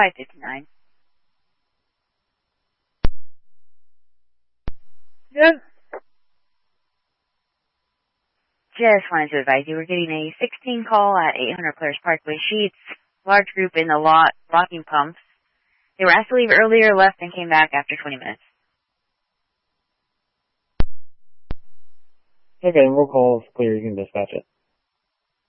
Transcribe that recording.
559. Good. Just wanted to advise you we're getting a 16 call at 800 Players Parkway Sheets. Large group in the lot blocking pumps. They were asked to leave earlier, left, and came back after 20 minutes. Okay, we'll call clear. You can dispatch it.